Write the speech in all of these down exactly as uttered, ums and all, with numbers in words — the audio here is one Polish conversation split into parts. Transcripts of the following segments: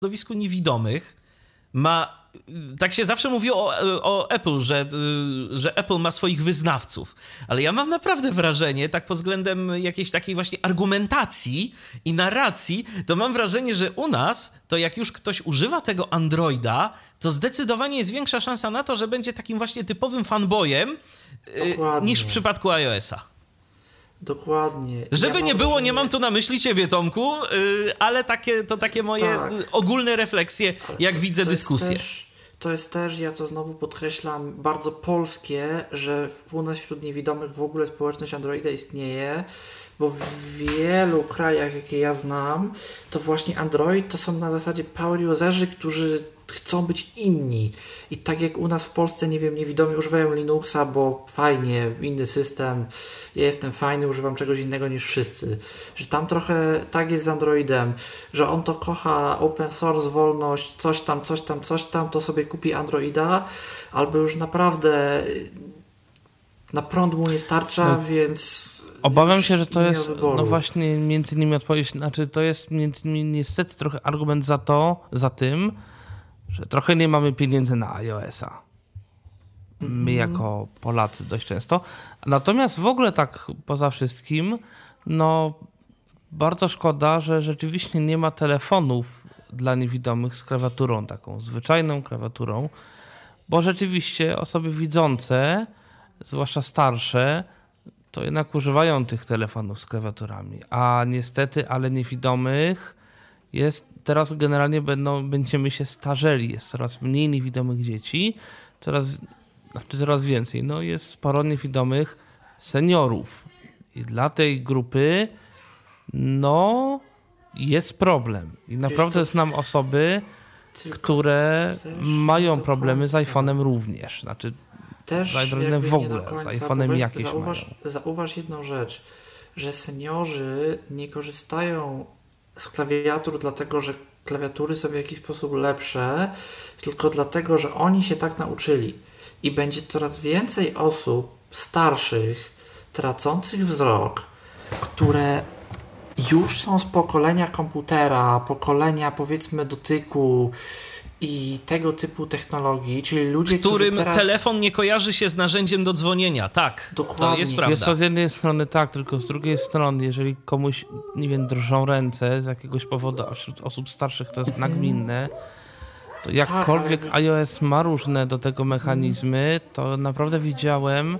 środowisku niewidomych ma, tak się zawsze mówi o, o Apple, że, że Apple ma swoich wyznawców, ale ja mam naprawdę wrażenie, tak pod względem jakiejś takiej właśnie argumentacji i narracji, to mam wrażenie, że u nas, to jak już ktoś używa tego Androida, to zdecydowanie jest większa szansa na to, że będzie takim właśnie typowym fanboyem Dokładnie. niż w przypadku iOS-a. Dokładnie. Żeby ja nie było, wrażenie... nie mam tu na myśli ciebie, Tomku, yy, ale takie, to takie moje tak. ogólne refleksje, jak to, widzę to dyskusję. Też, to jest też, ja to znowu podkreślam, bardzo polskie, że u nas wśród niewidomych w ogóle społeczność Androida istnieje, bo w wielu krajach, jakie ja znam, to właśnie Android to są na zasadzie power userzy, którzy chcą być inni. I tak jak u nas w Polsce, nie wiem, niewidomi używają Linuxa, bo fajnie, inny system, ja jestem fajny, używam czegoś innego niż wszyscy. Że tam trochę tak jest z Androidem, że on to kocha open source, wolność, coś tam, coś tam, coś tam, to sobie kupi Androida, albo już naprawdę na prąd mu nie starcza, no. więc... Obawiam się, że to jest wyboru. no właśnie między innymi odpowiedź, znaczy to jest między innymi niestety trochę argument za to, za tym, że trochę nie mamy pieniędzy na iOS-a. My jako Polacy dość często. Natomiast w ogóle tak poza wszystkim, no bardzo szkoda, że rzeczywiście nie ma telefonów dla niewidomych z klawiaturą, taką zwyczajną klawiaturą, bo rzeczywiście osoby widzące, zwłaszcza starsze, to jednak używają tych telefonów z klawiaturami, a niestety, ale niewidomych jest, teraz generalnie będą, będziemy się starzeli, jest coraz mniej niewidomych dzieci, coraz, znaczy coraz więcej, no jest sporo niewidomych seniorów i dla tej grupy no jest problem i naprawdę znam osoby, które mają problemy z iPhone'em również, znaczy też z Androidem w ogóle, z iPhone'em jakieś zauważ, mają. Zauważ jedną rzecz, że seniorzy nie korzystają z klawiatur dlatego, że klawiatury są w jakiś sposób lepsze, tylko dlatego, że oni się tak nauczyli. I będzie coraz więcej osób starszych, tracących wzrok, które już są z pokolenia komputera, pokolenia powiedzmy dotyku i tego typu technologii, czyli ludzie, którym teraz... telefon nie kojarzy się z narzędziem do dzwonienia. Tak, Dokładnie. To jest prawda. Jest to z jednej strony tak, tylko z drugiej strony, jeżeli komuś, nie wiem, drżą ręce z jakiegoś powodu, a wśród osób starszych to jest nagminne, to jakkolwiek tak, ale... iOS ma różne do tego mechanizmy, to naprawdę widziałem,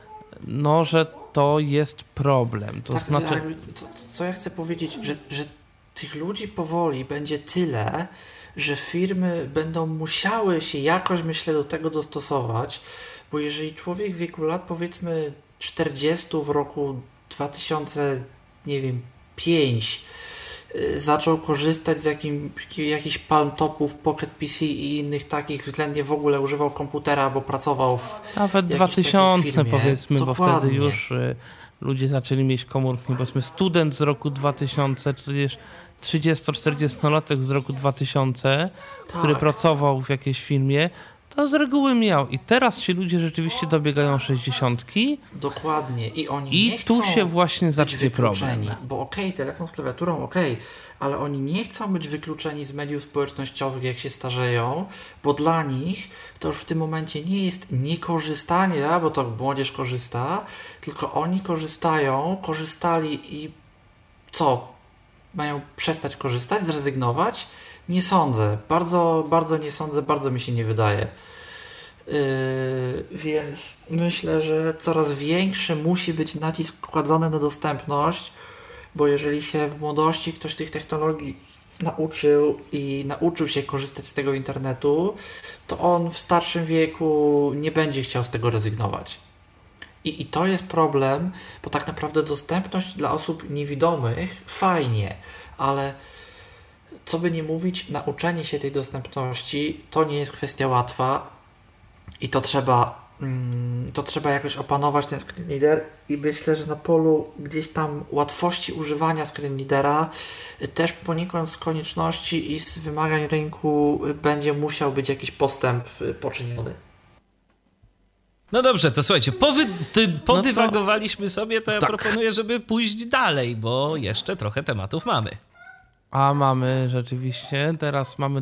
no, że to jest problem. To tak, znaczy... Co, co ja chcę powiedzieć, że, że tych ludzi powoli będzie tyle, że firmy będą musiały się jakoś, myślę, do tego dostosować, bo jeżeli człowiek w wieku lat, powiedzmy czterdziestu w roku dwa tysiące, nie wiem, pięć yy, zaczął korzystać z jakim, jakichś Palm Topów, Pocket P C i innych takich, względnie w ogóle używał komputera, bo pracował w nawet dwa tysiące powiedzmy, Dokładnie. Bo wtedy już y, ludzie zaczęli mieć komórki, powiedzmy student z roku dwa tysiące, czy też trzydziesto-czterdziestolatek z roku dwa tysiące, tak. który pracował w jakiejś firmie, to z reguły miał. I teraz ci ludzie rzeczywiście dobiegają sześćdziesiątki. Dokładnie. I oni I nie chcą tu się właśnie zacznie problem. Bo okej, okay, telefon z klawiaturą, okej, okay, ale oni nie chcą być wykluczeni z mediów społecznościowych, jak się starzeją, bo dla nich to już w tym momencie nie jest niekorzystanie, bo to młodzież korzysta, tylko oni korzystają, korzystali i co? Mają przestać korzystać, zrezygnować? Nie sądzę. Bardzo, bardzo nie sądzę, bardzo mi się nie wydaje. Yy, więc myślę, że coraz większy musi być nacisk kładzony na dostępność, bo jeżeli się w młodości ktoś tych technologii nauczył i nauczył się korzystać z tego internetu, to on w starszym wieku nie będzie chciał z tego rezygnować. I, I to jest problem, bo tak naprawdę dostępność dla osób niewidomych fajnie, ale co by nie mówić, nauczenie się tej dostępności to nie jest kwestia łatwa i to trzeba, mm, to trzeba jakoś opanować ten screen reader i myślę, że na polu gdzieś tam łatwości używania screen readera też poniekąd z konieczności i z wymagań rynku będzie musiał być jakiś postęp poczyniony. No dobrze, to słuchajcie, powy, ty, podywagowaliśmy sobie, to ja tak. proponuję, żeby pójść dalej, bo jeszcze trochę tematów mamy. A mamy rzeczywiście, teraz mamy